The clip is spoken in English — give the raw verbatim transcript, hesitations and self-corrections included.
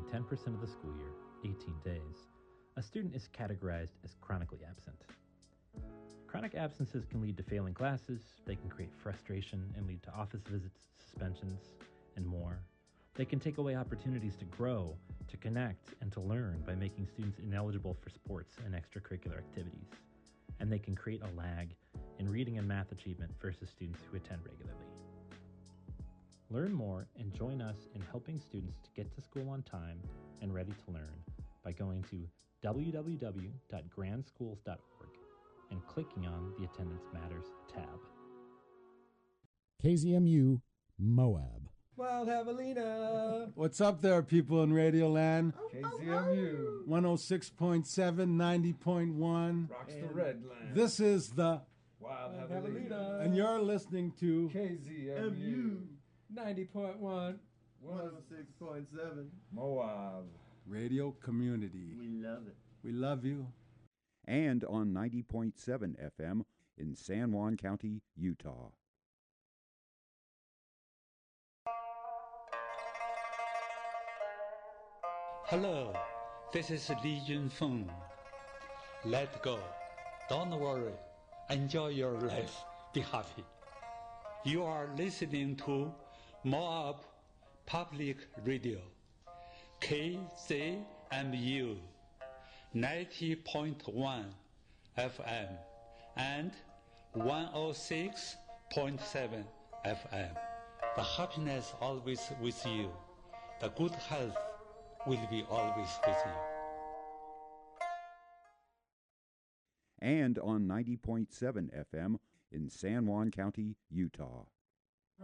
ten percent of the school year, eighteen days, a student is categorized as chronically absent. Chronic absences can lead to failing classes, they can create frustration and lead to office visits, suspensions, and more. They can take away opportunities to grow, to connect, and to learn by making students ineligible for sports and extracurricular activities. And they can create a lag in reading and math achievement versus students who attend regularly. Learn more and join us in helping students to get to school on time and ready to learn by going to w w w dot grand schools dot org and clicking on the Attendance Matters tab. K Z M U Moab. Wild Javelina. What's up there, people in Radio Land? K Z M U. one oh six point seven, ninety point one. Rocks the Red Land. This is the Wild Javelina. And you're listening to K Z M U. ninety point one. one oh six point seven. Moab. Radio Community. We love it. We love you. And on ninety point seven F M in San Juan County, Utah. Hello, this is Li Junfeng. Let go. Don't worry. Enjoy your life. Be happy. You are listening to Moab Public Radio, K Z M U, ninety point one F M and one oh six point seven F M. The happiness always with you. The good health will be always with you. And on ninety point seven F M in San Juan County, Utah.